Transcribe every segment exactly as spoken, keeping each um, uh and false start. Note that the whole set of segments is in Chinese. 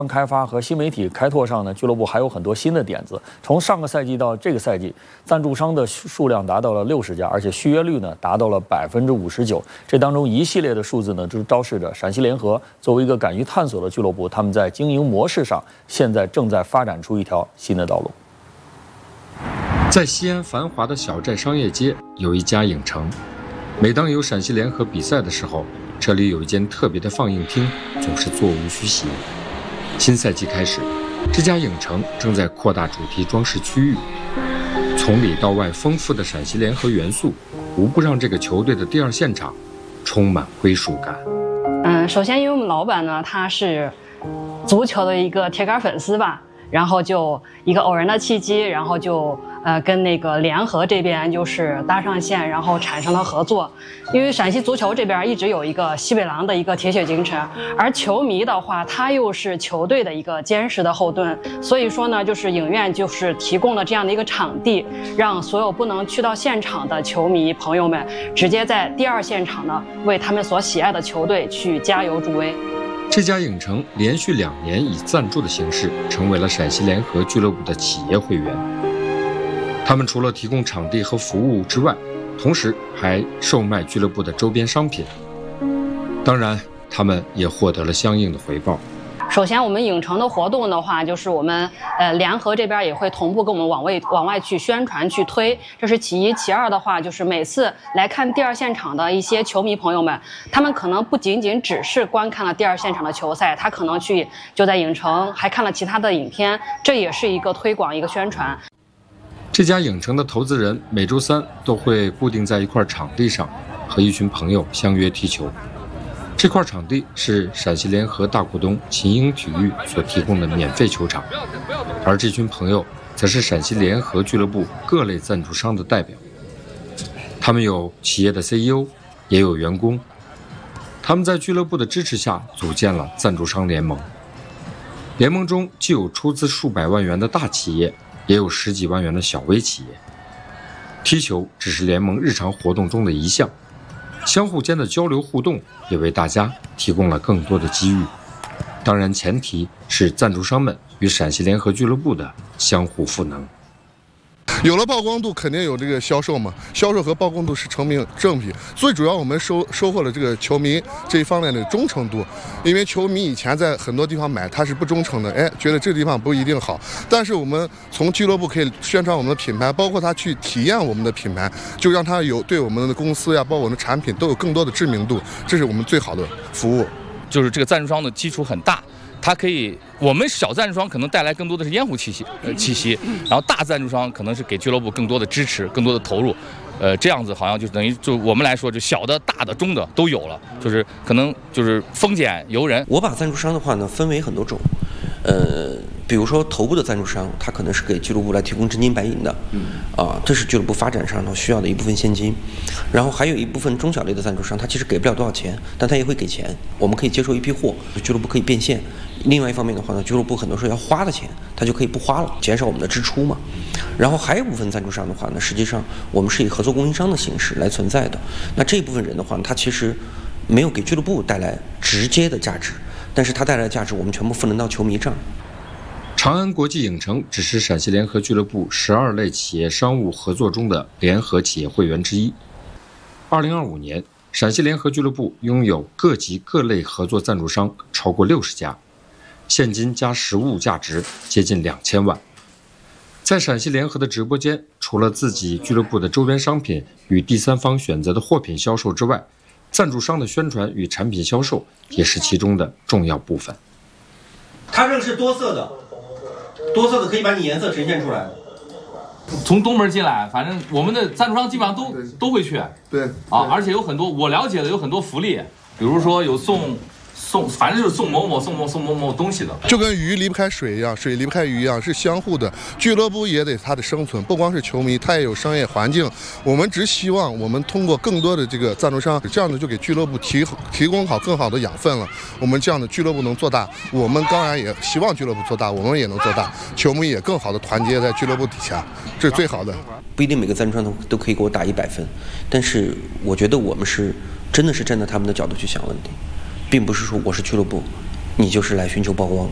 开发和新媒体开拓上呢，俱乐部还有很多新的点子。从上个赛季到这个赛季，赞助商的数量达到了六十家，而且续约率呢达到了百分之五十九。这当中一系列的数字呢，就昭示着陕西联合作为一个敢于探索的俱乐部，他们在经营模式上现在正在发展出一条新的道路。 在西安繁华的小寨商业街有一家影城，每当有陕西联合比赛的时候，这里有一间特别的放映厅，总是座无虚席。新赛季开始，这家影城正在扩大主题装饰区域，从里到外丰富的陕西联合元素，无不让这个球队的第二现场充满归属感。 嗯，首先因为我们老板呢，他是足球的一个铁杆粉丝吧，然后就一个偶然的契机，然后就呃跟那个联合这边就是搭上线，然后产生了合作。因为陕西足球这边一直有一个西北狼的一个铁血精神，而球迷的话，他又是球队的一个坚实的后盾，所以说呢，就是影院就是提供了这样的一个场地，让所有不能去到现场的球迷朋友们，直接在第二现场呢，为他们所喜爱的球队去加油助威。 这家影城连续两年以赞助的形式成为了陕西联合俱乐部的企业会员。他们除了提供场地和服务之外，同时还售卖俱乐部的周边商品。当然，他们也获得了相应的回报。 首先，我们影城的活动的话，就是我们呃联合这边也会同步跟我们往外往外去宣传去推，这是其一。其二的话，就是每次来看第二现场的一些球迷朋友们，他们可能不仅仅只是观看了第二现场的球赛，他可能去就在影城还看了其他的影片，这也是一个推广一个宣传。 这家影城的投资人每周三都会固定在一块场地上，和一群朋友相约踢球。这块场地是陕西联合大股东秦英体育所提供的免费球场，而这群朋友则是陕西联合俱乐部各类赞助商的代表。他们有企业的 C E O， 也有员工。他们在俱乐部的支持下组建了赞助商联盟。联盟中既有出资数百万元的大企业，也有十几万元的小微企业。踢球只是联盟日常活动中的一项，相互间的交流互动也为大家提供了更多的机遇。当然，前提是赞助商们与陕西联合俱乐部的相互赋能。 有了曝光度，肯定有这个销售嘛，销售和曝光度是成品正比。最主要我们收收获了这个球迷这一方面的忠诚度，因为球迷以前在很多地方买他是不忠诚的，哎，觉得这个地方不一定好。但是我们从俱乐部可以宣传我们的品牌，包括他去体验我们的品牌，就让他有对我们的公司呀，包括我们的产品都有更多的知名度，这是我们最好的服务。 就是这个赞助商的基础很大。它可以，我们小赞助商可能带来更多的是烟雾气息，呃气息，然后大赞助商可能是给俱乐部更多的支持、更多的投入，呃，这样子好像就等于就我们来说，就小的、大的、中的都有了，就是可能就是丰俭由人。 我把赞助商的话呢分为很多种，呃，比如说头部的赞助商，他可能是给俱乐部来提供真金白银的，啊，这是俱乐部发展上头需要的一部分现金，然后还有一部分中小类的赞助商，他其实给不了多少钱，但他也会给钱，我们可以接受一批货，俱乐部可以变现。另外一方面的话呢，俱乐部很多时候要花的钱，他就可以不花了，减少我们的支出嘛。然后还有部分赞助商的话呢，实际上我们是以合作供应商的形式来存在的。那这一部分人的话呢，他其实没有给俱乐部带来直接的价值，但是他带来的价值我们全部赋能到球迷这儿。 长安国际影城只是陕西联合俱乐部十二类企业商务合作中的联合企业会员之一。二零二五年，陕西联合俱乐部拥有各级各类合作赞助商超过六十家。现金加实物价值接近两千万。在陕西联合的直播间，除了自己俱乐部的周边商品与第三方选择的货品销售之外，赞助商的宣传与产品销售也是其中的重要部分。 它这个是多色的，多色的可以把你颜色呈现出来。 从东门进来，反正我们的赞助商基本上都都会去。 对啊，而且有很多我了解的有很多福利，比如说有送。送反正就是送某某送某送某某东西的， 就跟鱼离不开水一样，水离不开鱼一样，是相互的。俱乐部也得它的生存，不光是球迷，它也有商业环境。我们只希望我们通过更多的这个赞助商，这样的就给俱乐部提提供好更好的养分了。我们这样的俱乐部能做大，我们当然也希望俱乐部做大，我们也能做大，球迷也更好的团结在俱乐部底下，这是最好的。 不一定每个赞助商都都可以给我打一百分，但是我觉得我们是真的是站在他们的角度去想问题。并不是说我是俱乐部，你就是来寻求曝光的。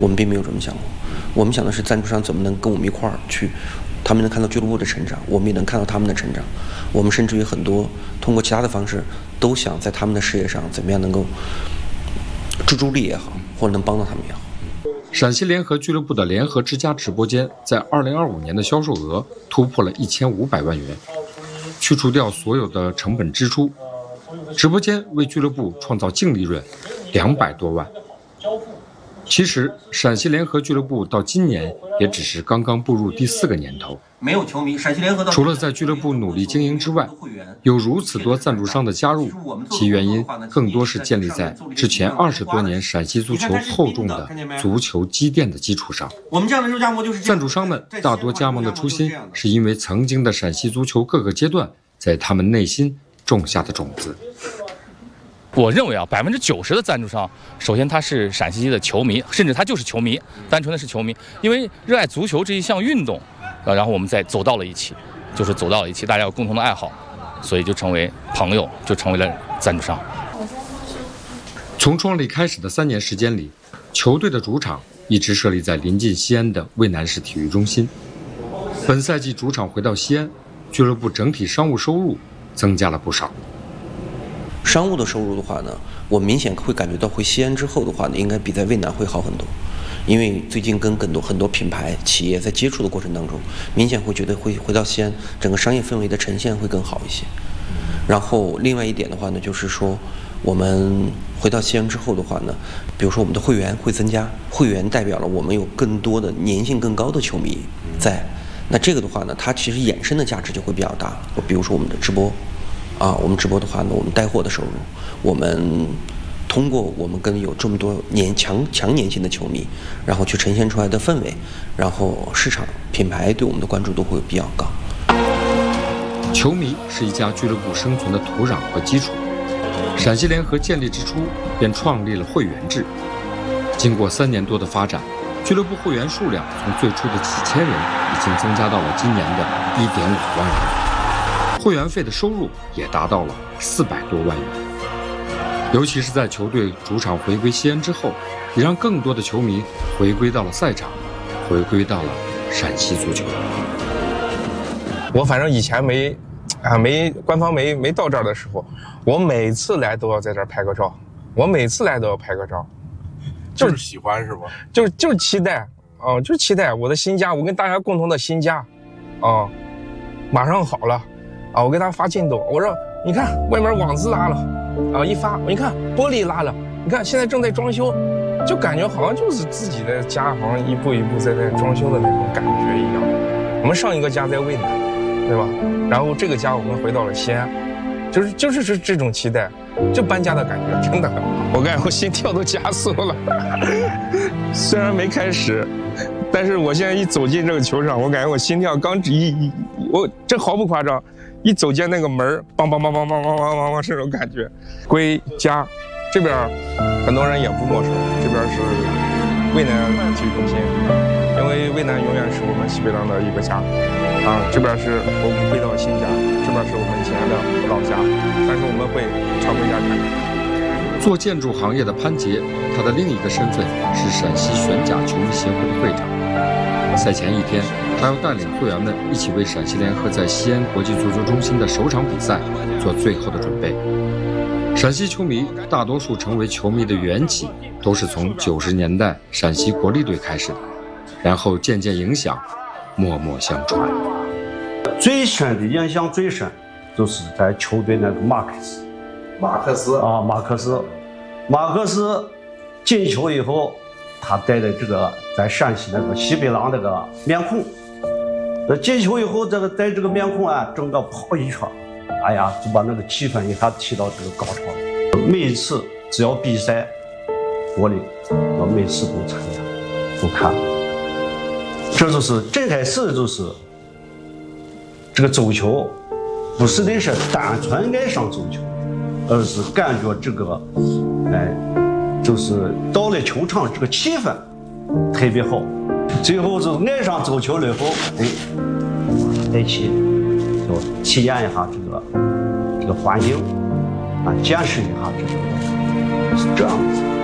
我们并没有这么想过。我们想的是赞助商怎么能跟我们一块儿去，他们能看到俱乐部的成长，我们也能看到他们的成长。我们甚至于很多通过其他的方式，都想在他们的事业上怎么样能够助助力也好，或者能帮到他们也好。 陕西联合俱乐部的联合之家直播间在二零二五年的销售额突破了一千五百万元，去除掉所有的成本支出，直播间为俱乐部创造净利润两百多万。其实，陕西联合俱乐部到今年也只是刚刚步入第四个年头。 没有球迷，陕西联合除了在俱乐部努力经营之外，有如此多赞助商的加入，其原因更多是建立在之前二十多年陕西足球厚重的足球积淀的基础上。 我们这样的肉夹馍就是赞助商们大多加盟的初心，是因为曾经的陕西足球各个阶段在他们内心种下的种子。 我认为啊，百分之九十的赞助商，首先他是陕西的球迷，甚至他就是球迷，单纯的是球迷，因为热爱足球这一项运动，呃，然后我们再走到了一起，就是走到了一起，大家有共同的爱好，所以就成为朋友，就成为了赞助商。 从创立开始的三年时间里，球队的主场一直设立在临近西安的渭南市体育中心。本赛季主场回到西安，俱乐部整体商务收入增加了不少。 商务的收入的话呢，我明显会感觉到回西安之后的话呢，应该比在渭南会好很多，因为最近跟很多很多品牌企业在接触的过程当中，明显会觉得会回到西安，整个商业氛围的呈现会更好一些。然后另外一点的话呢，就是说我们回到西安之后的话呢，比如说我们的会员会增加，会员代表了我们有更多的粘性更高的球迷在，那这个的话呢，它其实衍生的价值就会比较大。比如说我们的直播。啊，我们直播的话呢，我们带货的收入，我们通过我们跟有这么多年强强粘性的球迷，然后去呈现出来的氛围，然后市场品牌对我们的关注都会比较高。 球迷是一家俱乐部生存的土壤和基础。陕西联合建立之初便创立了会员制，经过三年多的发展，俱乐部会员数量从最初的几千人，已经增加到了今年的一点五万人。会员费的收入也达到了四百多万元，尤其是在球队主场回归西安之后，也让更多的球迷回归到了赛场，回归到了陕西足球。 我反正以前没，啊没官方没没到这儿的时候，我每次来都要在这儿拍个照，我每次来都要拍个照， 就是、就是喜欢是吧？ 就是就是期待啊、呃，就是期待我的新家，我跟大家共同的新家，啊、呃，马上好了。啊！我给他发进度，我说你看外面网子拉了，啊一发，你看玻璃拉了，你看现在正在装修，就感觉好像就是自己的家，好像一步一步在在装修的那种感觉一样。我们上一个家在渭南，对吧？然后这个家我们回到了西安，就是就是是这种期待，就搬家的感觉，真的，我感觉我心跳都加速了。虽然没开始，但是我现在一走进这个球场，我感觉我心跳刚一一，我这毫不夸张。一走进那个门，梆梆梆梆梆梆梆梆梆，这种感觉。归家，这边很多人也不陌生，这边是渭南体育中心，因为渭南永远是我们西北狼的一个家。啊，这边是我们回到新家，这边是我们以前的老家，但是我们会常回家看。 做建筑行业的潘杰，他的另一个身份是陕西玄甲球迷协会的会长。赛前一天，他要带领会员们一起为陕西联合在西安国际足球中心的首场比赛做最后的准备。陕西球迷大多数成为球迷的缘起，都是从九十年代陕西国力队开始的，然后渐渐影响，默默相传。 最深的影响最深，就是在球队那个马克斯， 马克斯啊，马克斯，马克斯进球以后。他戴的这个在陕西那个西北狼那个面孔，呃，进球以后，这个戴这个面孔啊，整个跑一圈，哎呀，就把那个气氛一下提到这个高潮了。每一次只要比赛，国力，我每次都参加，都看。这就是最开始就是这个足球，不是的是单纯爱上足球，而是感觉这个，哎。就是到了球场，这个气氛特别好，最后就爱上足球了以后，哎，一起就体验一下这个这个环境，啊，见识一下这个，是这样子。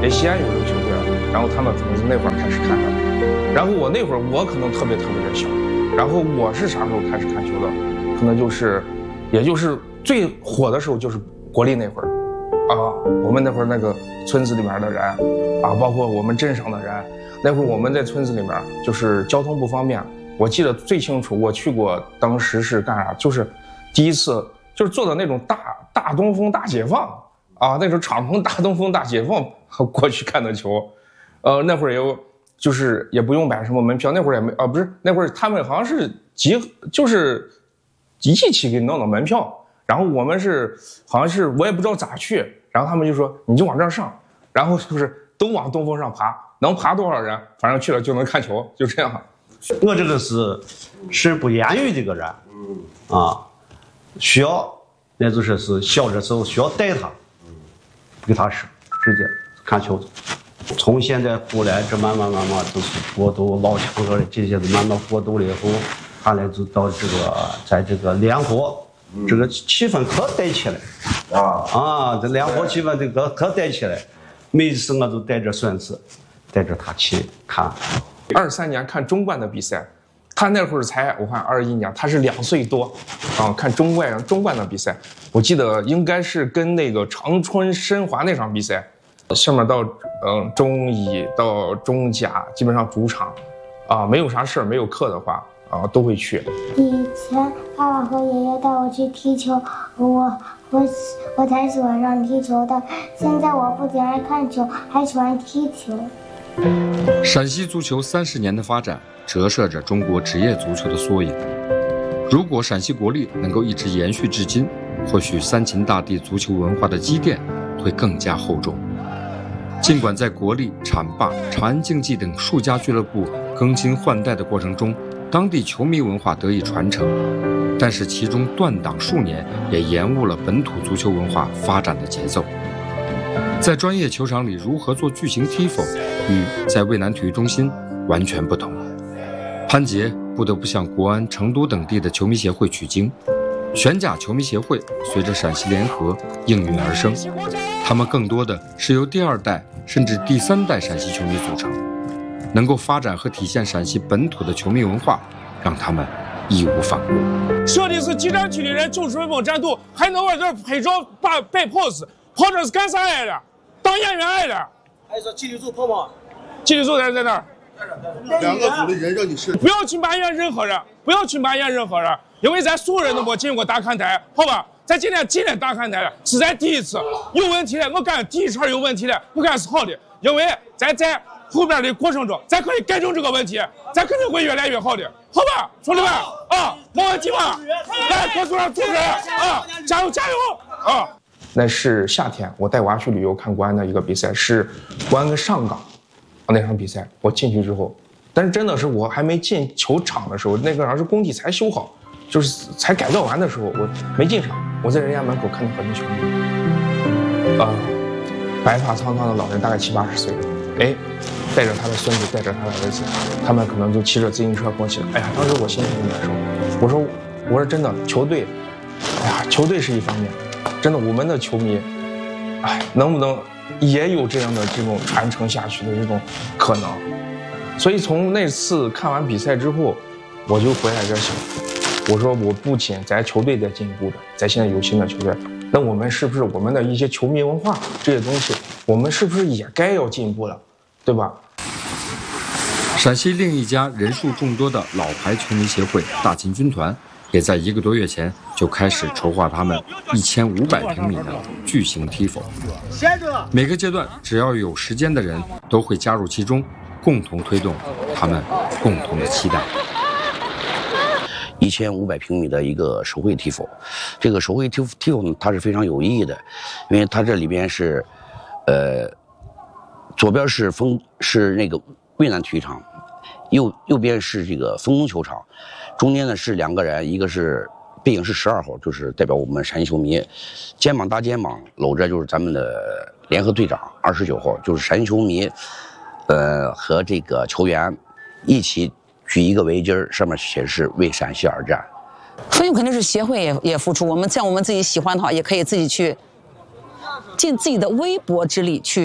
也西安有这个球队，然后他们可能是那会儿开始看的。然后我那会儿我可能特别特别的小，然后我是啥时候开始看球的？可能就是，也就是最火的时候就是国力那会儿，啊，我们那会儿那个村子里面的人，啊，包括我们镇上的人，那会儿我们在村子里面就是交通不方便。我记得最清楚，我去过，当时是干啥？就是第一次就是坐的那种大大东风大解放啊，那种敞篷大东风大解放过去看的球，呃，那会儿有就是也不用买什么门票，那会儿也没啊，不是那会儿他们好像是集就是一起给弄的门票，然后我们是好像是我也不知道咋去，然后他们就说你就往这儿上，然后就是都往东风上爬，能爬多少人，反正去了就能看球，就这样。 我这个是是不言语的一个人，啊，需要那就是是小的时候需要带他，给他是直接看球。从现在后来这慢慢慢慢都是过渡老强哥的这些都慢慢过渡了以后，后来就到这个在这个联合，这个气氛可带起来啊啊！这联合气氛这个可带起来，每次我都带着孙子，带着他去看。 二三年看中冠的比赛，他那会儿才我看二一年，他是两岁多，啊，看中冠中冠的比赛，我记得应该是跟那个长春申花那场比赛，下面到嗯中乙到中甲，基本上主场，啊，没有啥事儿没有课的话啊都会去。 以前爸爸和爷爷带我去踢球，我我我才喜欢上踢球的。现在我不仅爱看球，还喜欢踢球。 陕西足球三十年的发展，折射着中国职业足球的缩影。如果陕西国力能够一直延续至今，或许三秦大地足球文化的积淀会更加厚重。尽管在国力、浐灞、长安竞技等数家俱乐部更新换代的过程中，当地球迷文化得以传承，但是其中断档数年，也延误了本土足球文化发展的节奏。在专业球场里如何做巨型踢否，与在渭南体育中心完全不同。潘杰不得不向国安、成都等地的球迷协会取经。玄甲球迷协会随着陕西联合应运而生，他们更多的是由第二代甚至第三代陕西球迷组成，能够发展和体现陕西本土的球迷文化，让他们义无反顾。 说的是集战区的人就是冲锋战斗，还能往这儿拍照、摆摆 pose， 跑这是干啥来的？当演员来的。 还是说纪律组跑吗？ 纪律组在在那儿。 两个组的人让你是不要去埋怨任何人，不要去埋怨任何人，因为咱所有人都没进过大看台，好吧？咱今天进了大看台了，是咱第一次有问题了。我感觉第一茬有问题了，我感觉是好的，因为咱在后边的过程中，咱可以改正这个问题，咱肯定会越来越好的，好吧，兄弟们啊，没问题吧？来，各组上组织啊，加油加油啊！ 那是夏天，我带娃去旅游看国安的一个比赛，是国安跟上港那场比赛。我进去之后，但是真的是我还没进球场的时候，那个好像是工地才修好，就是才改造完的时候，我没进场。我在人家门口看到很多球迷，啊、呃，白发苍苍的老人，大概七八十岁，哎，带着他的孙子，带着他的儿子，他们可能就骑着自行车过去了。哎呀，当时我心情很难受。我说，我说真的，球队，哎呀，球队是一方面。真的，我们的球迷，哎，能不能也有这样的这种传承下去的这种可能？所以从那次看完比赛之后，我就回来这想，我说我不仅咱球队在进步着，咱现在有新的球队，那我们是不是我们的一些球迷文化这些东西，我们是不是也该要进步了，对吧？ 陕西另一家人数众多的老牌球迷协会大秦军团，也在一个多月前就开始筹划他们一千五百平米的巨型踢否。每个阶段只要有时间的人都会加入其中，共同推动他们共同的期待。 一千五百平米的一个手绘踢否，这个手绘踢踢否呢，它是非常有意义的，因为它这里边是，呃，左边是丰是那个渭南体育场，右右边是这个丰工球场。中间呢是两个人，一个是背影是十二号，就是代表我们陕西球迷，肩膀搭肩膀搂着就是咱们的联合队长二十九号，就是陕西球迷，呃和这个球员一起举一个围巾，上面写是为陕西而战。 费用肯定是协会也也付出，我们像我们自己喜欢的话，也可以自己去尽自己的微薄之力去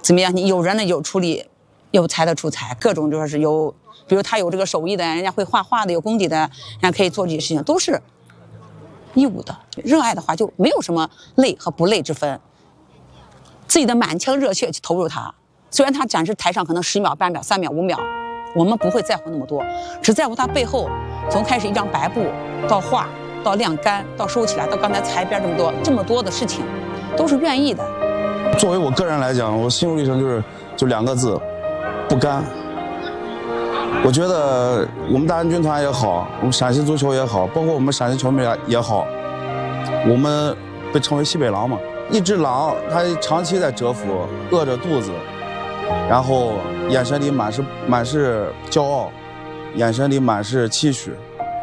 怎么样？你有人呢有出力，有才的出才，各种就说是有，比如他有这个手艺的，人家会画画的，有功底的，人家可以做这些事情，都是义务的。热爱的话就没有什么累和不累之分，自己的满腔热血去投入它。虽然他展示台上可能十秒、半秒、三秒、五秒，我们不会在乎那么多，只在乎他背后从开始一张白布到画到晾干到收起来到刚才裁边这么多这么多的事情，都是愿意的。 作为我个人来讲，我心路历程就是就两个字，不甘。我觉得我们大安军团也好，我们陕西足球也好，包括我们陕西球迷也好，我们被称为西北狼嘛。一只狼，它长期在蛰伏，饿着肚子，然后眼神里满是满是骄傲，眼神里满是期许。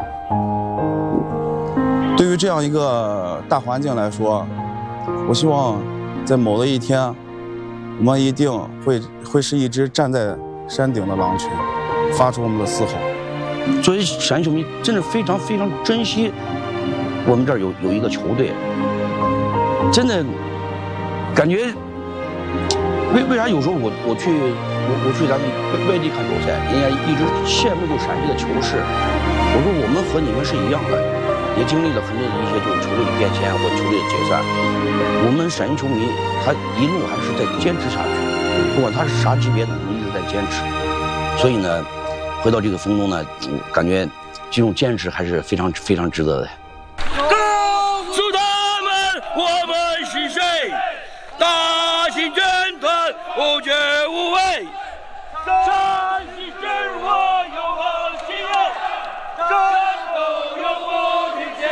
对于这样一个大环境来说，我希望在某的一天，我们一定会会是一只站在山顶的狼群，发出我们的嘶吼。 作为陕西球迷，真的非常非常珍惜我们这儿有有一个球队，真的感觉为为啥有时候我我去我我去咱们外地看球赛，人家一直羡慕住陕西的球市。我说我们和你们是一样的，也经历了很多的一些就是球队的变迁或球队的解散。我们陕西球迷他一路还是在坚持下去，不管他是啥级别的，我们一直在坚持。所以呢，回到这个风中呢，感觉这种坚持还是非常非常值得的。 告诉他们我们是谁，大兴军团无觉无畏，陕西生活有恒心，战斗永不停歇。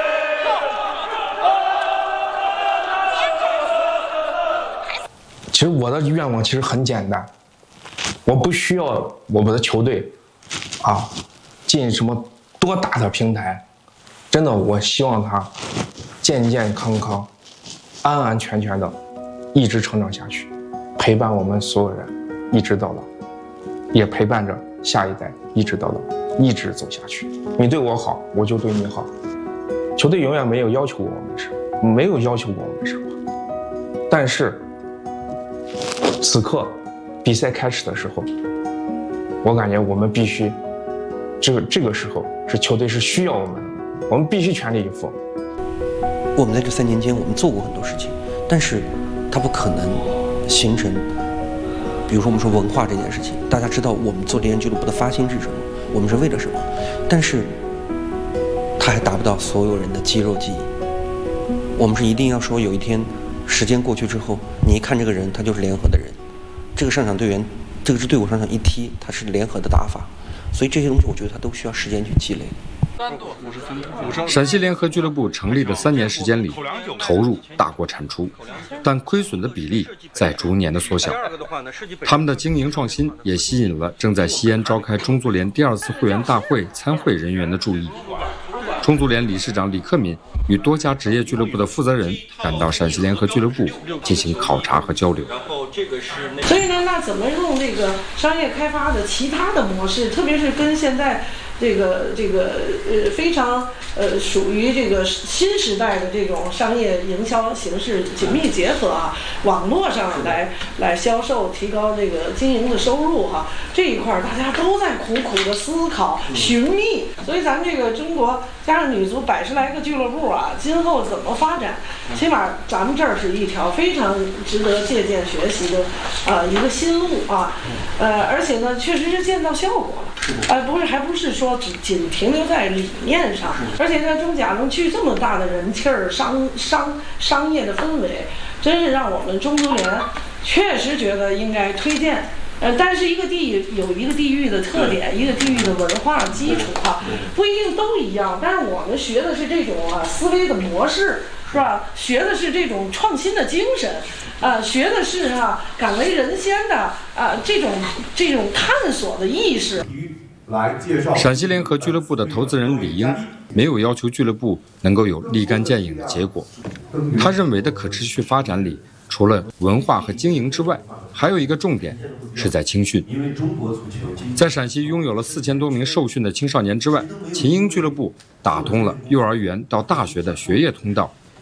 其实我的愿望其实很简单，我不需要我们的球队啊进什么多大的平台，真的我希望他健健康康、安安全全的一直成长下去，陪伴我们所有人一直到老，也陪伴着下一代一直到老，一直走下去。你对我好，我就对你好。球队永远没有要求过我们什么，没有要求过我们什么，但是此刻比赛开始的时候，我感觉我们必须，这个这个时候是球队是需要我们的，我们必须全力以赴。 我们在这三年间，我们做过很多事情，但是它不可能形成，比如说我们说文化这件事情，大家知道我们做这间俱乐部的发心是什么，我们是为了什么，但是它还达不到所有人的肌肉记忆。我们是一定要说，有一天时间过去之后，你一看这个人，他就是联合的人，这个上场队员，这个支队伍上场一踢，他是联合的打法，所以这些东西我觉得他都需要时间去积累。 陕西联合俱乐部成立的三年时间里，投入大过产出，但亏损的比例在逐年的缩小。他们的经营创新也吸引了正在西安召开中足联第二次会员大会参会人员的注意。中足联理事长李克敏与多家职业俱乐部的负责人赶到陕西联合俱乐部进行考察和交流。 所以呢，那怎么用这个商业开发的其他的模式，特别是跟现在这个这个呃非常呃属于这个新时代的这种商业营销形式紧密结合啊，网络上来来销售，提高这个经营的收入哈、啊，这一块大家都在苦苦的思考寻觅。所以咱这个中国加上女足百十来个俱乐部啊，今后怎么发展，起码咱们这儿是一条非常值得借鉴学习的呃一个新路啊，呃而且呢确实是见到效果了，呃不是还不是说只仅停留在理念上，而且在中甲能聚这么大的人气儿，商商商业的氛围，真是让我们中足联确实觉得应该推荐。呃，但是一个地有一个地域的特点，一个地域的文化基础啊，不一定都一样。但是我们学的是这种啊思维的模式，是吧？学的是这种创新的精神，啊、呃，学的是哈、啊、敢为人先的啊、呃、这种这种探索的意识。 陕西联合俱乐部的投资人李英没有要求俱乐部能够有立竿见影的结果，他认为的可持续发展里，除了文化和经营之外，还有一个重点是在青训。在陕西拥有了四千多名受训的青少年之外，秦英俱乐部打通了幼儿园到大学的学业通道，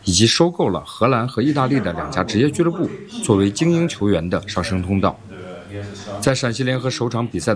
以及收购了荷兰和意大利的两家职业俱乐部，作为精英球员的上升通道。在陕西联合首场比赛